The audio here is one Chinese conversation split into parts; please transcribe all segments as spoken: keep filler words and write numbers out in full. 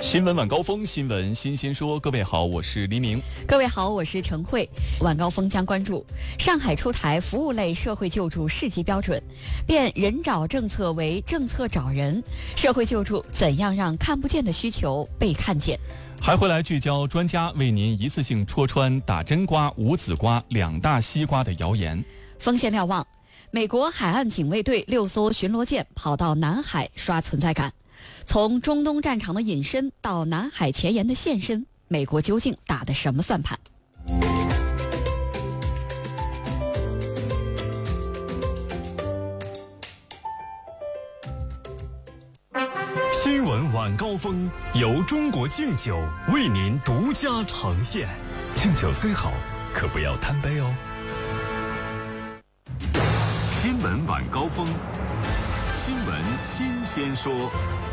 新闻晚高峰，新闻新鲜说。各位好，我是黎明。 各位好，我是陈慧。晚高峰将关注上海出台服务类社会救助市级标准，变人找政策为政策找人。社会救助怎样让看不见的需求被看见？ 还会来聚焦专家为您一次性戳穿打真瓜、无籽瓜两大西瓜的谣言。 锋线瞭望，美国海岸警卫队六艘巡逻舰跑到南海刷存在感。从中东战场的隐身到南海前沿的现身，美国究竟打的什么算盘？ 新闻晚高峰由中国敬酒为您独家呈现。敬酒虽好，可不要贪杯哦。新闻晚高峰，新闻新鲜说。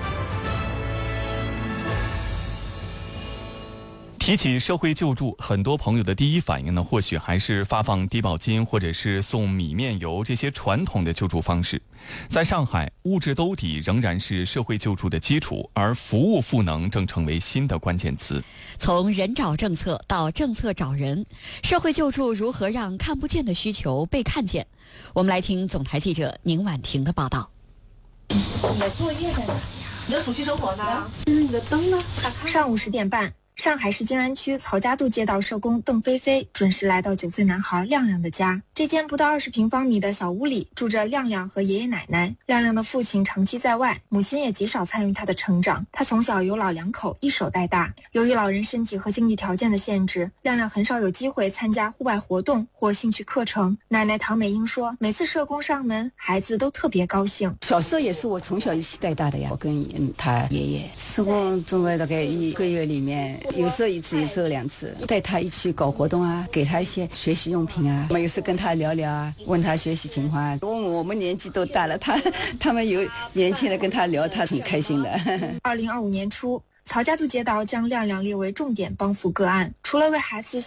提起社会救助，很多朋友的第一反应呢，或许还是发放低保金或者是送米面油这些传统的救助方式。在上海，物质兜底仍然是社会救助的基础，而服务赋能正成为新的关键词。 从人找政策到政策找人，社会救助如何让看不见的需求被看见？我们来听总台记者宁婉婷的报道。 你的作业在哪？你的暑期生活呢？嗯，你的灯呢？ 上午十点半。上海市静安区曹家渡街道社工邓菲菲准时来到九岁男孩亮亮的家。这间不到二十平方米的小屋里住着亮亮和爷爷奶奶。亮亮的父亲长期在外，母亲也极少参与他的成长。他从小由老两口一手带大。由于老人身体和经济条件的限制，亮亮很少有机会参加户外活动或兴趣课程。奶奶唐美英说，每次社工上门，孩子都特别高兴。 小时候也是我从小一起带大的呀，我跟嗯他爷爷社工总共大概一个月里面有时候一次，有时候两次，带他一起搞活动啊，给他一些学习用品啊，我们有时跟他聊聊啊，问他学习情况啊。我我们年纪都大了，他他们有年轻的跟他聊，他挺开心的。 二零二五年初，曹家渡街道将亮亮列为重点帮扶个案，除了为孩子